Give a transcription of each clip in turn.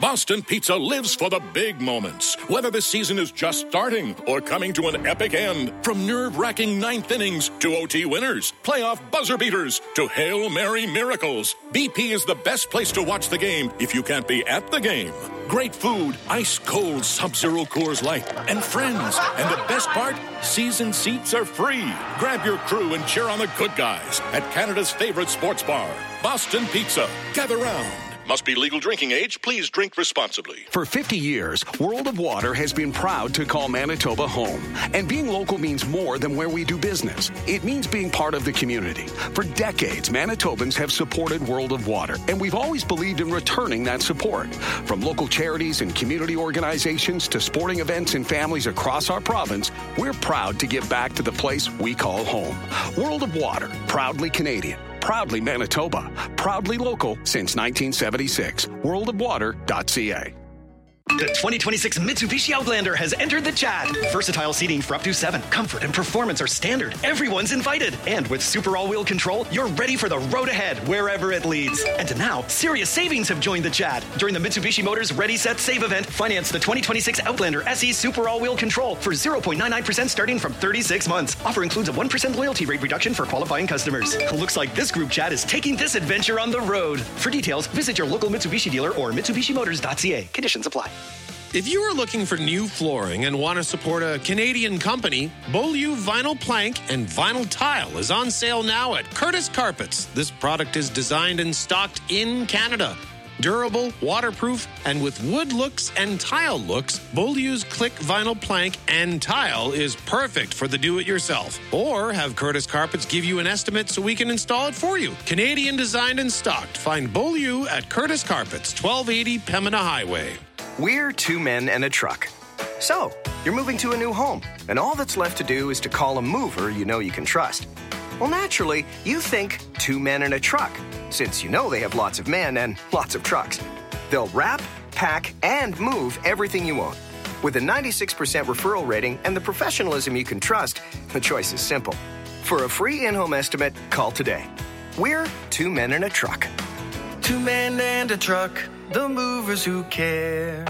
Boston Pizza lives for the big moments. Whether the season is just starting or coming to an epic end. From nerve-wracking ninth innings to OT winners, playoff buzzer beaters to Hail Mary miracles. BP is the best place to watch the game if you can't be at the game. Great food, ice-cold Sub-Zero Coors Light, and friends. And the best part, season seats are free. Grab your crew and cheer on the good guys at Canada's favorite sports bar, Boston Pizza. Gather round. Must be legal drinking age. Please drink responsibly. For 50 years, World of Water has been proud to call Manitoba home. And being local means more than where we do business. It means being part of the community. For decades, Manitobans have supported World of Water, and we've always believed in returning that support. From local charities and community organizations to sporting events and families across our province, we're proud to give back to the place we call home. World of Water, proudly Canadian. Proudly Manitoba. Proudly local since 1976. Worldofwater.ca. The 2026 Mitsubishi Outlander has entered the chat. Versatile seating for up to 7. Comfort and performance are standard. Everyone's invited. And with super all-wheel control, you're ready for the road ahead, wherever it leads. And now, serious savings have joined the chat. During the Mitsubishi Motors Ready, Set, Save event, finance the 2026 Outlander SE Super All-Wheel Control for 0.99% starting from 36 months. Offer includes a 1% loyalty rate reduction for qualifying customers. Looks like this group chat is taking this adventure on the road. For details, visit your local Mitsubishi dealer or MitsubishiMotors.ca. Conditions apply. If you are looking for new flooring and want to support a Canadian company, Beaulieu Vinyl Plank and Vinyl Tile is on sale now at Curtis Carpets. This product is designed and stocked in Canada. Durable, waterproof, and with wood looks and tile looks, Beaulieu's Click Vinyl Plank and Tile is perfect for the do-it-yourself. Or have Curtis Carpets give you an estimate so we can install it for you. Canadian designed and stocked. Find Beaulieu at Curtis Carpets, 1280 Pembina Highway. We're two men and a truck. So, you're moving to a new home, and all that's left to do is to call a mover you know you can trust. Well, naturally, you think two men and a truck, since you know they have lots of men and lots of trucks. They'll wrap, pack, and move everything you own. With a 96% referral rating and the professionalism you can trust, the choice is simple. For a free in-home estimate, call today. We're two men and a truck. Two men and a truck. The movers who care.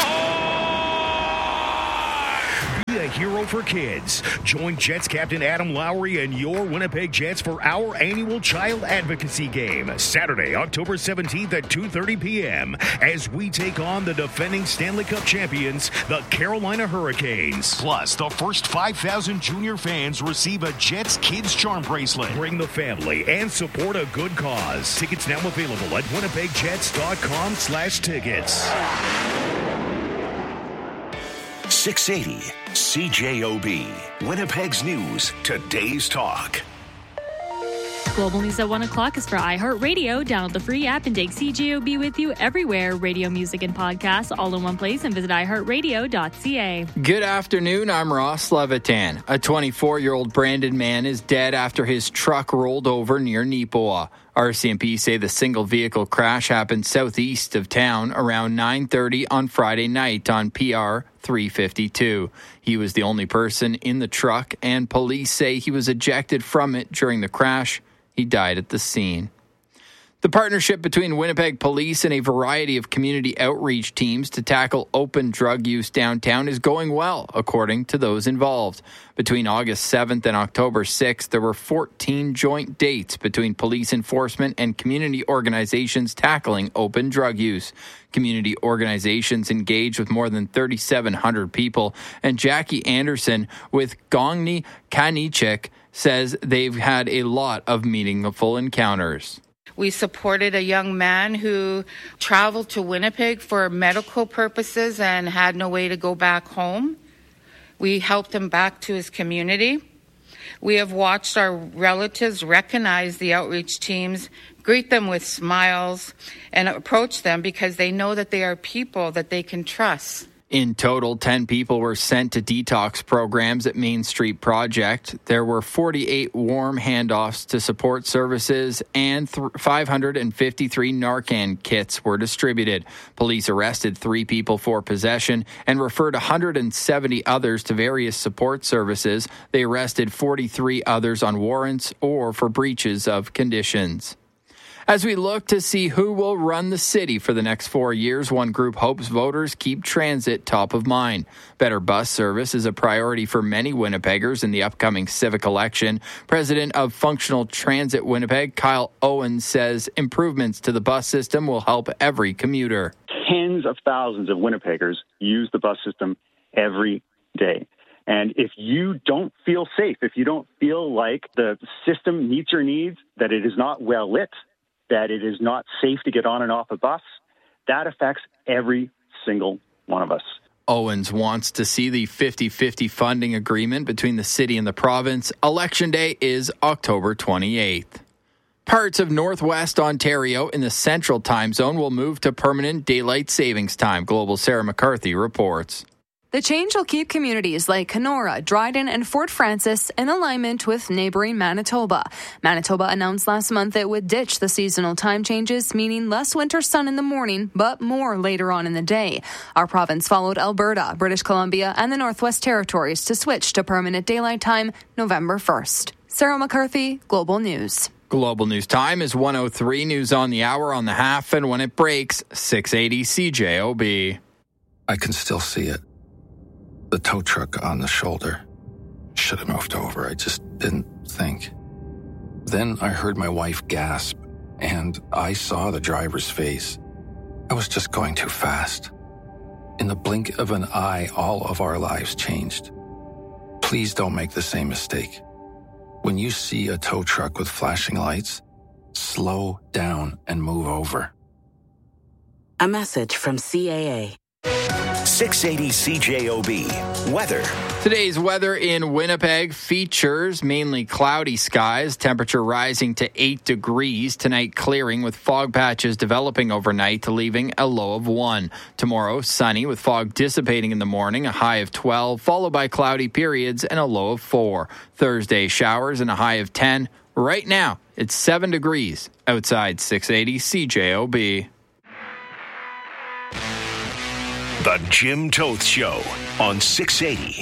Be a hero for kids. Join Jets captain Adam Lowry and your Winnipeg Jets for our annual Child Advocacy Game, Saturday, October 17th at 2:30 p.m. as we take on the defending Stanley Cup champions, the Carolina Hurricanes. Plus, the first 5,000 junior fans receive a Jets Kids Charm bracelet. Bring the family and support a good cause. Tickets now available at winnipegjets.com/tickets. 680 CJOB, Winnipeg's News, today's talk. Global News at 1 o'clock is for iHeartRadio. Download the free app and take CJOB with you everywhere. Radio, music, and podcasts all in one place, and visit iHeartRadio.ca. Good afternoon. I'm Ross Levitan. A 24-year-old Brandon man is dead after his truck rolled over near Neepawa. RCMP say the single vehicle crash happened southeast of town around 9:30 on Friday night on PR 352. He was the only person in the truck, and police say he was ejected from it during the crash. He died at the scene. The partnership between Winnipeg Police and a variety of community outreach teams to tackle open drug use downtown is going well, according to those involved. Between August 7th and October 6th, there were 14 joint dates between police enforcement and community organizations tackling open drug use. Community organizations engaged with more than 3,700 people, and Jackie Anderson with Gongni Kanichik says they've had a lot of meaningful encounters. We supported a young man who traveled to Winnipeg for medical purposes and had no way to go back home. We helped him back to his community. We have watched our relatives recognize the outreach teams, greet them with smiles, and approach them because they know that they are people that they can trust. In total, 10 people were sent to detox programs at Main Street Project. There were 48 warm handoffs to support services, and 553 Narcan kits were distributed. Police arrested 3 people for possession and referred 170 others to various support services. They arrested 43 others on warrants or for breaches of conditions. As we look to see who will run the city for the next 4 years, one group hopes voters keep transit top of mind. Better bus service is a priority for many Winnipeggers in the upcoming civic election. President of Functional Transit Winnipeg, Kyle Owens, says improvements to the bus system will help every commuter. Tens of thousands of Winnipeggers use the bus system every day. And if you don't feel safe, if you don't feel like the system meets your needs, that it is not well lit, that it is not safe to get on and off a bus, that affects every single one of us. Owens wants to see the 50-50 funding agreement between the city and the province. Election day is October 28th. Parts of Northwest Ontario in the Central Time Zone will move to permanent daylight savings time. Global Sarah McCarthy reports. The change will keep communities like Kenora, Dryden, and Fort Francis in alignment with neighboring Manitoba. Manitoba announced last month it would ditch the seasonal time changes, meaning less winter sun in the morning, but more later on in the day. Our province followed Alberta, British Columbia, and the Northwest Territories to switch to permanent daylight time November 1st. Sarah McCarthy, Global News. Global News Time is 1:03, news on the hour, on the half, and when it breaks, 680 CJOB. I can still see it. The tow truck on the shoulder. Should have moved over. I just didn't think. Then I heard my wife gasp, and I saw the driver's face. I was just going too fast. In the blink of an eye, all of our lives changed. Please don't make the same mistake. When you see a tow truck with flashing lights, slow down and move over. A message from CAA. 680 CJOB. Weather. Today's weather in Winnipeg features mainly cloudy skies, temperature rising to 8 degrees. Tonight clearing with fog patches developing overnight, leaving a low of 1. Tomorrow sunny with fog dissipating in the morning, a high of 12, followed by cloudy periods and a low of 4. Thursday showers and a high of 10. Right now it's 7 degrees outside 680 CJOB. The Jim Toth Show on 680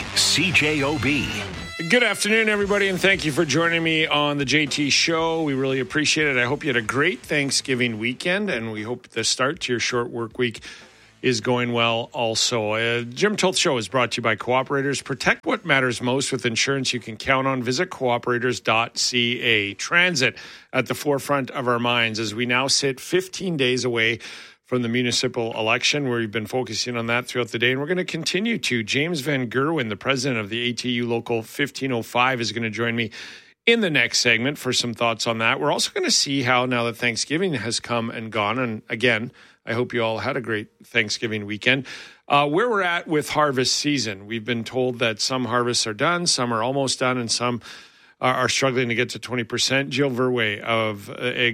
CJOB. Good afternoon, everybody, and thank you for joining me on the JT Show. We really appreciate it. I hope you had a great Thanksgiving weekend, and we hope the start to your short work week is going well also. Jim Toth Show is brought to you by Cooperators. Protect what matters most with insurance you can count on. Visit cooperators.ca. Transit at the forefront of our minds as we now sit 15 days away from the municipal election, where we've been focusing on that throughout the day. And we're going to continue to. James Van Gerwen, the president of the ATU Local 1505, is going to join me in the next segment for some thoughts on that. We're also going to see how, now that Thanksgiving has come and gone, and again, I hope you all had a great Thanksgiving weekend, where we're at with harvest season. We've been told that some harvests are done, some are almost done, and some are struggling to get to 20%. Jill Verwey of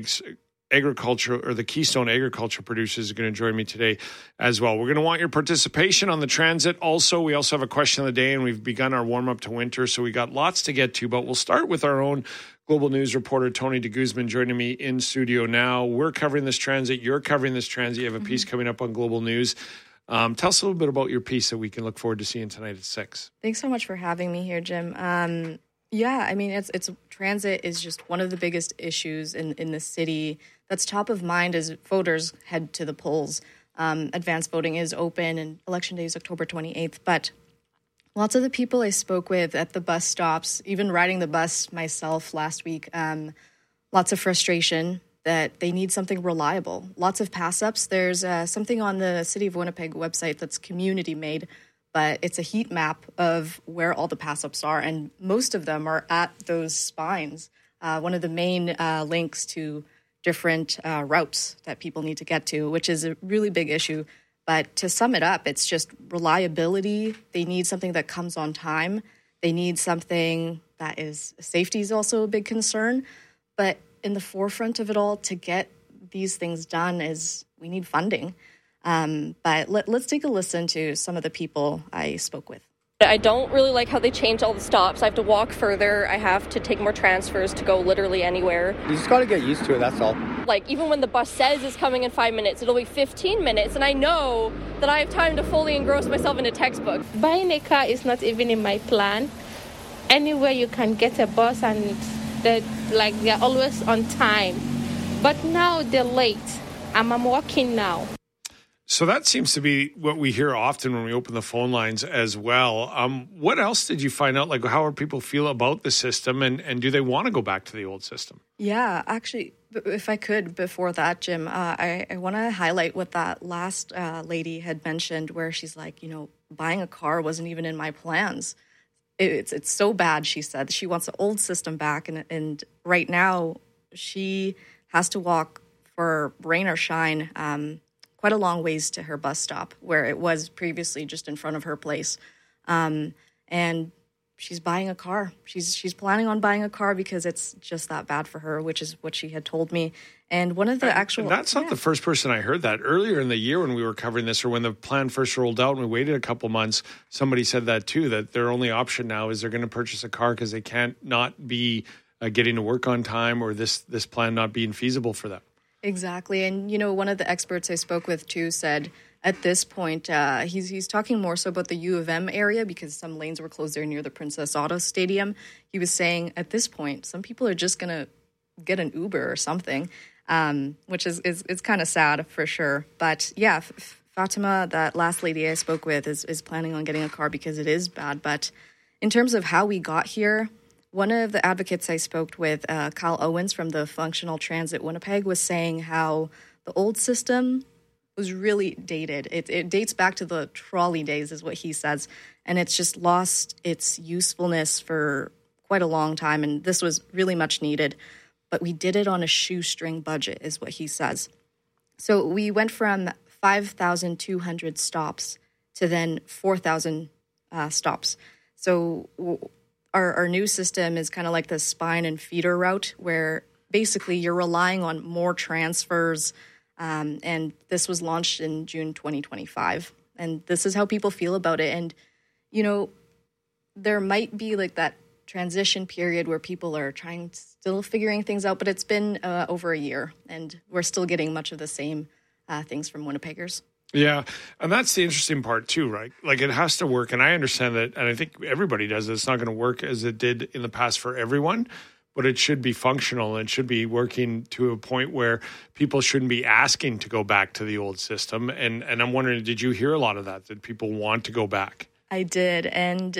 Agriculture, or the Keystone Agriculture Producers, is going to join me today as well. We're going to want your participation on the transit. Also, we also have a question of the day, and we've begun our warm-up to winter, so we got lots to get to, but we'll start with our own Global News reporter, Tony de Guzman, joining me in studio now. We're covering this transit. You're covering this transit. You have a piece coming up on Global News. Tell us a little bit about your piece that we can look forward to seeing tonight at 6. Thanks so much for having me here, Jim. Yeah, I mean, it's transit is just one of the biggest issues in the city that's top of mind as voters head to the polls. Advanced voting is open, and Election Day is October 28th. But lots of the people I spoke with at the bus stops, even riding the bus myself last week, lots of frustration that they need something reliable. Lots of pass-ups. There's something on the City of Winnipeg website that's community-made, but it's a heat map of where all the pass-ups are, and most of them are at those spines. One of the main links to different routes that people need to get to, which is a really big issue. But to sum it up, it's just reliability. They need something that comes on time. They need something that is, safety is also a big concern. But in the forefront of it all, to get these things done is we need funding. But let's take a listen to some of the people I spoke with. I don't really like how they change all the stops. I have to walk further. I have to take more transfers to go literally anywhere. You just got to get used to it, that's all. Like, even when the bus says it's coming in 5 minutes, it'll be 15 minutes, and I know that I have time to fully engross myself in a textbook. Buying a car is not even in my plan. Anywhere you can get a bus, and they're always on time. But now they're late. I'm walking now. So that seems to be what we hear often when we open the phone lines as well. What else did you find out? Like, how are people feel about the system, and do they want to go back to the old system? Yeah, actually, if I could, before that, Jim, I want to highlight what that last lady had mentioned, where she's like, buying a car wasn't even in my plans. It's so bad, she said. She wants the old system back, and right now she has to walk for rain or shine quite a long ways to her bus stop, where it was previously just in front of her place. And she's buying a car. She's planning on buying a car because it's just that bad for her, which is what she had told me. And one of the actual... That's not the first person I heard that. Earlier in the year when we were covering this, or when the plan first rolled out and we waited a couple months, somebody said that too, that their only option now is they're going to purchase a car because they can't not be getting to work on time, or this plan not being feasible for them. Exactly. And, one of the experts I spoke with, too, said at this point, he's talking more so about the U of M area because some lanes were closed there near the Princess Auto Stadium. He was saying at this point, some people are just going to get an Uber or something, which is kind of sad for sure. But, yeah, Fatima, that last lady I spoke with, is planning on getting a car because it is bad. But in terms of how we got here, one of the advocates I spoke with, Kyle Owens from the Functional Transit Winnipeg, was saying how the old system was really dated. It dates back to the trolley days, is what he says, and it's just lost its usefulness for quite a long time, and this was really much needed. But we did it on a shoestring budget, is what he says. So we went from 5,200 stops to then 4,000 stops. So Our new system is kind of like the spine and feeder route, where basically you're relying on more transfers, and this was launched in June 2025. And this is how people feel about it. And, there might be like that transition period where people are still figuring things out, but it's been over a year, and we're still getting much of the same things from Winnipeggers. Yeah, and that's the interesting part too, right? Like, it has to work, and I understand that, and I think everybody does it. It's not going to work as it did in the past for everyone, but it should be functional and should be working to a point where people shouldn't be asking to go back to the old system. And I'm wondering, did you hear a lot of that? Did people want to go back? I did, and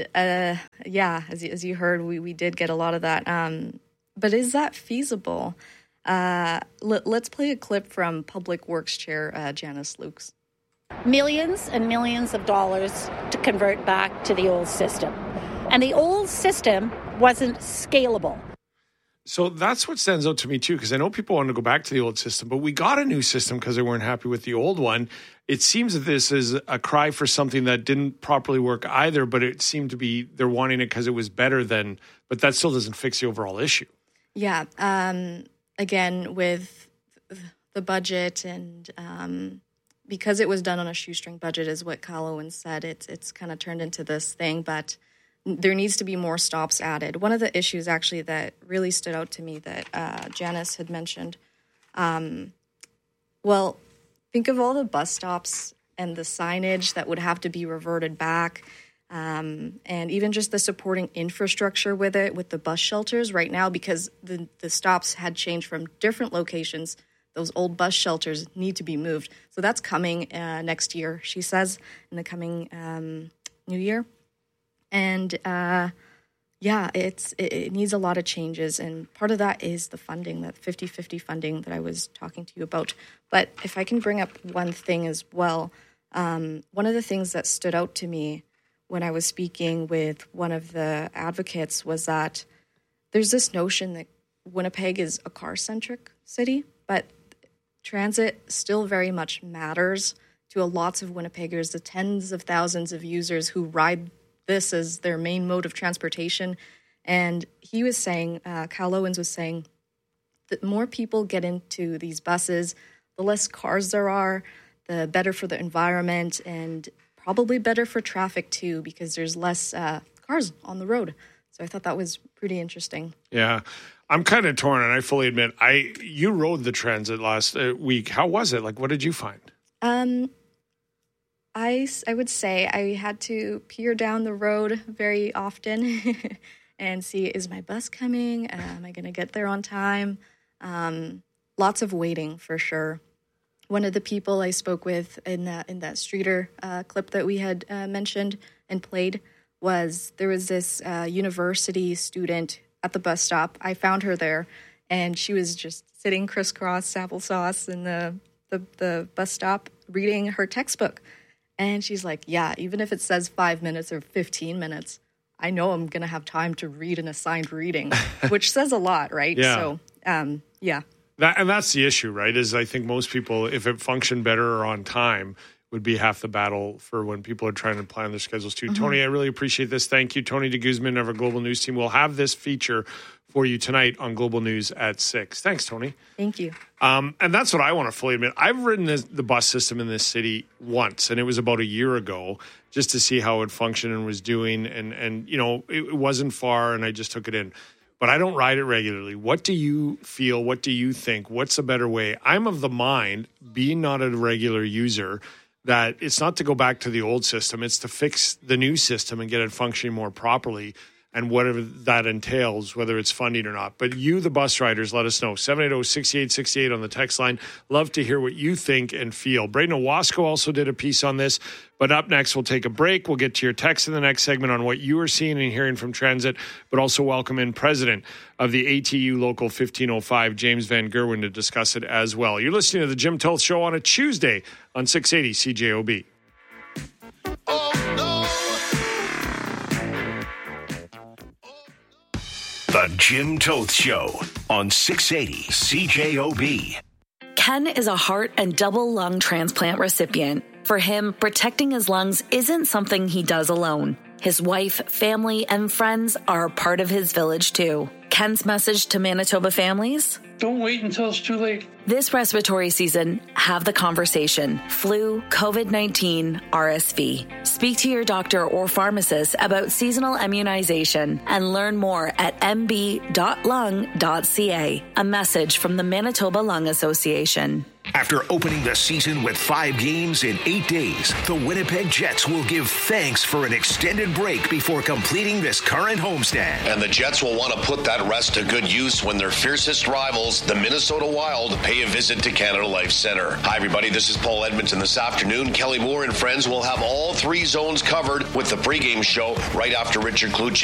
as you heard, we did get a lot of that. But is that feasible? Let's play a clip from Public Works Chair Janice Lukes. Millions and millions of dollars to convert back to the old system. And the old system wasn't scalable. So that's what stands out to me too, because I know people want to go back to the old system, but we got a new system because they weren't happy with the old one. It seems that this is a cry for something that didn't properly work either, but it seemed to be they're wanting it because it was better than, but that still doesn't fix the overall issue. Yeah. Again, with the budget and because it was done on a shoestring budget, is what Kyle Owens said. It's kind of turned into this thing, but there needs to be more stops added. One of the issues actually that really stood out to me that Janice had mentioned, well, think of all the bus stops and the signage that would have to be reverted back, and even just the supporting infrastructure with it, with the bus shelters right now, because the stops had changed from different locations. Those old bus shelters need to be moved. So that's coming next year, she says, in the coming new year. And it needs a lot of changes. And part of that is the funding, that 50-50 funding that I was talking to you about. But if I can bring up one thing as well, one of the things that stood out to me when I was speaking with one of the advocates was that there's this notion that Winnipeg is a car-centric city, but transit still very much matters to lots of Winnipeggers, the tens of thousands of users who ride this as their main mode of transportation. And he was saying, Kyle Owens was saying, that more people get into these buses, the less cars there are, the better for the environment, and probably better for traffic too, because there's less cars on the road. So I thought that was pretty interesting. Yeah. I'm kind of torn, and I fully admit, you rode the transit last week. How was it? Like, what did you find? I would say I had to peer down the road very often and see, is my bus coming? Am I going to get there on time? lots of waiting for sure. One of the people I spoke with in that Streeter clip that we had mentioned and played there was this university student at the bus stop. I found her there, and she was just sitting crisscross applesauce in the bus stop reading her textbook. And she's like, yeah, even if it says 5 minutes or 15 minutes, I know I'm going to have time to read an assigned reading, which says a lot, right? Yeah. So, yeah. And that's the issue, right? Is I think most people, if it functioned better or on time, would be half the battle for when people are trying to plan their schedules too. Tony, I really appreciate this. Thank you. Tony de Guzman of our Global News team. We'll have this feature for you tonight on Global News at 6. Thanks, Tony. Thank you. And that's what I want to fully admit. I've ridden the bus system in this city once, and it was about a year ago, just to see how it functioned and was doing. And you know, it wasn't far, and I just took it in. But I don't ride it regularly. What do you feel? What do you think? What's a better way? I'm of the mind, being not a regular user, that it's not to go back to the old system. It's to fix the new system and get it functioning more properly, and whatever that entails, whether it's funding or not. But you, the bus riders, let us know. 780-6868 on the text line. Love to hear what you think and feel. Braden Owasco also did a piece on this. But up next, we'll take a break. We'll get to your text in the next segment on what you are seeing and hearing from transit, but also welcome in President of the ATU Local 1505, James Van Gerwen, to discuss it as well. You're listening to the Jim Toth Show on a Tuesday on 680 CJOB. The Jim Toth Show on 680 CJOB. Ken is a heart and double lung transplant recipient. For him, protecting his lungs isn't something he does alone. His wife, family, and friends are a part of his village too. Ken's message to Manitoba families? Don't wait until it's too late. This respiratory season, have the conversation. Flu, COVID-19, RSV. Speak to your doctor or pharmacist about seasonal immunization and learn more at mb.lung.ca. A message from the Manitoba Lung Association. After opening the season with 5 games in 8 days, the Winnipeg Jets will give thanks for an extended break before completing this current homestand. And the Jets will want to put that rest to good use when their fiercest rivals, the Minnesota Wild, pay a visit to Canada Life Centre. Hi, everybody. This is Paul Edmonton. This afternoon, Kelly Moore and friends will have all 3 zones covered with the pregame show right after Richard Kluche